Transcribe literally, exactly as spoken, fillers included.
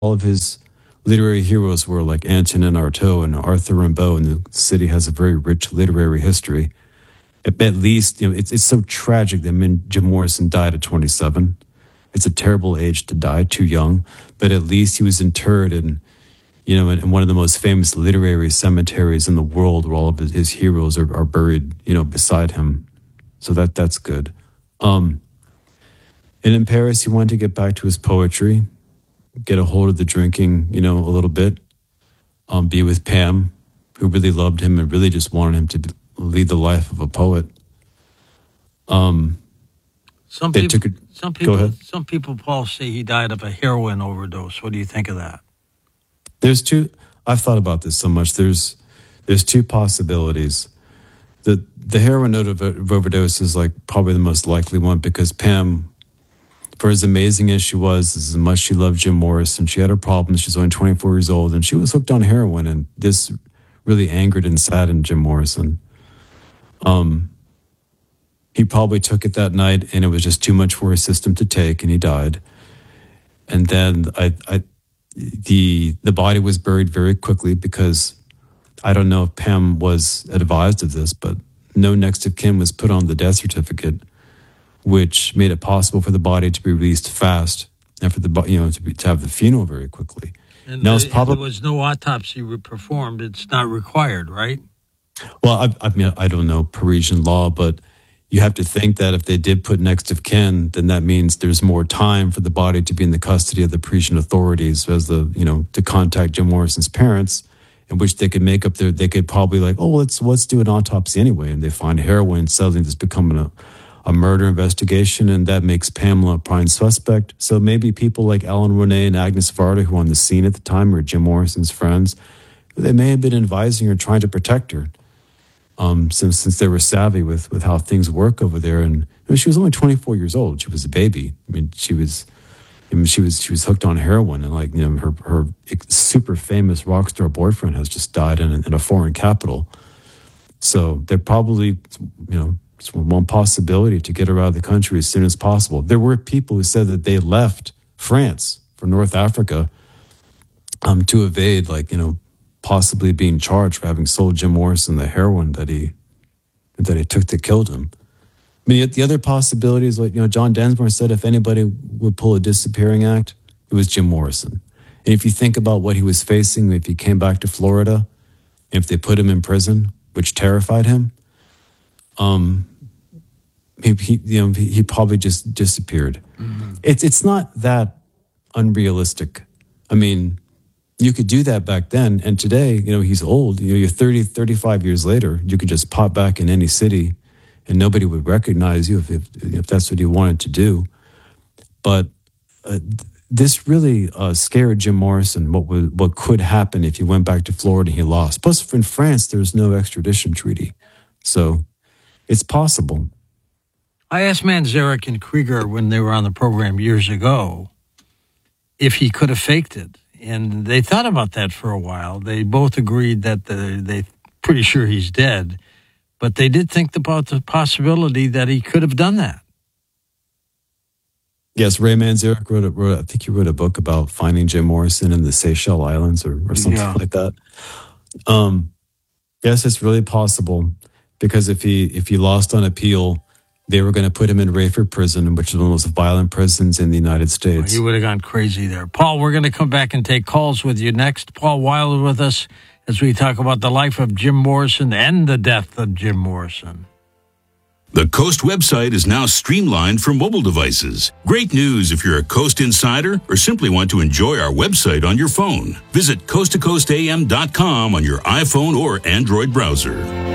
all of his literary heroes were like Antonin Artaud and Arthur Rimbaud, and the city has a very rich literary history. At, at least, you know, it's it's so tragic that Min, Jim Morrison died at twenty-seven. It's a terrible age to die, too young. But at least he was interred in, you know, in, in one of the most famous literary cemeteries in the world, where all of his, his heroes are, are buried, you know, beside him. So that that's good. Um, and in Paris, he wanted to get back to his poetry, get a hold of the drinking, you know, a little bit, um, be with Pam, who really loved him and really just wanted him to lead the life of a poet. Um, some people, took a, some people, go ahead. some people, Paul, say he died of a heroin overdose. What do you think of that? There's two. I've thought about this so much. There's there's two possibilities. The the heroin overdose is like probably the most likely one, because Pam, for as amazing as she was, as much she loved Jim Morrison, she had her problems. She's only twenty-four years old, and she was hooked on heroin, and this really angered and saddened Jim Morrison. Um, he probably took it that night, and it was just too much for his system to take, and he died. And then I, I, the the body was buried very quickly, because I don't know if Pam was advised of this, but no next of kin was put on the death certificate, which made it possible for the body to be released fast and for the you know to be to have the funeral very quickly. And now, the, it's probably, there was no autopsy performed. It's not required, right? Well, I, I mean, I don't know Parisian law, but you have to think that if they did put next of kin, then that means there's more time for the body to be in the custody of the Parisian authorities, as the you know to contact Jim Morrison's parents, in which they could make up their. They could probably like, oh, let's let's do an autopsy anyway, and they find heroin. Suddenly, there's becoming a a murder investigation, and that makes Pamela a prime suspect. So maybe people like Alan Ronay and Agnes Varda, who were on the scene at the time, were Jim Morrison's friends. They may have been advising her, trying to protect her, um, since since they were savvy with, with how things work over there. And you know, she was only twenty-four years old. She was a baby. I mean, she was, I mean, she was she was hooked on heroin, and like you know, her her super famous rock star boyfriend has just died in a, in a foreign capital. So they're probably, you know. It's one possibility to get her out of the country as soon as possible. There were people who said that they left France for North Africa um, to evade, like, you know, possibly being charged for having sold Jim Morrison the heroin that he that he took that killed him. I mean, the other possibility is, like, you know, John Densmore said if anybody would pull a disappearing act, it was Jim Morrison. And if you think about what he was facing, if he came back to Florida, if they put him in prison, which terrified him, um, He, he, you know, he, he probably just disappeared. Mm-hmm. It's it's not that unrealistic. I mean, you could do that back then, and today, you know, he's old. You know, you're thirty, thirty-five years later. You could just pop back in any city, and nobody would recognize you if if, if that's what you wanted to do. But uh, this really uh, scared Jim Morrison. What was what could happen if he went back to Florida and he lost? Plus, in France, there's no extradition treaty, so it's possible. I asked Manzarek and Krieger when they were on the program years ago if he could have faked it. And they thought about that for a while. They both agreed that the, they're pretty sure he's dead. But they did think about the possibility that he could have done that. Yes, Ray Manzarek wrote, a, wrote I think he wrote a book about finding Jim Morrison in the Seychelles Islands or, or something yeah. like that. Um, yes, it's really possible, because if he if he lost on appeal, they were going to put him in Rayford Prison, which is one of the most violent prisons in the United States. He would have gone crazy there. Paul, we're going to come back and take calls with you next. Paul Wilder with us as we talk about the life of Jim Morrison and the death of Jim Morrison. The Coast website is now streamlined for mobile devices. Great news if you're a Coast insider or simply want to enjoy our website on your phone. Visit coast to coast a m dot com on your iPhone or Android browser.